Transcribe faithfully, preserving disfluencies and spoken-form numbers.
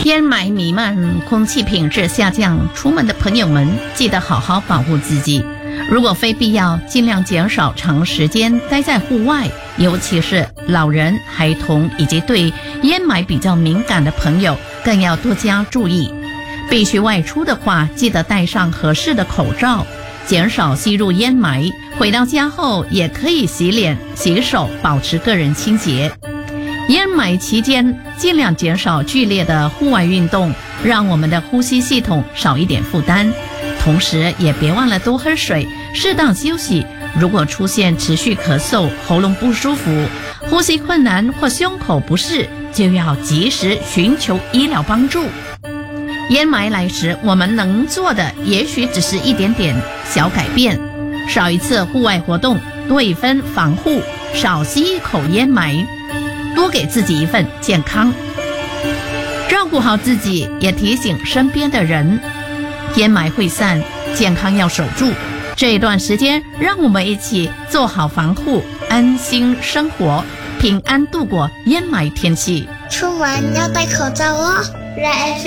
烟霾弥漫，空气品质下降，出门的朋友们记得好好保护自己。如果非必要，尽量减少长时间待在户外，尤其是老人、孩童以及对烟霾比较敏感的朋友，更要多加注意。必须外出的话，记得戴上合适的口罩，减少吸入烟霾。回到家后也可以洗脸、洗手，保持个人清洁。烟霾期间，尽量减少剧烈的户外运动，让我们的呼吸系统少一点负担。同时也别忘了多喝水，适当休息。如果出现持续咳嗽、喉咙不舒服、呼吸困难或胸口不适，就要及时寻求医疗帮助。烟霾来时，我们能做的也许只是一点点小改变，少一次户外活动，多一分防护，少吸一口烟霾，多给自己一份健康。照顾好自己，也提醒身边的人，烟霾会散，健康要守住。这一段时间，让我们一起做好防护，安心生活，平安度过烟霾天气。 出门要戴口罩哦。来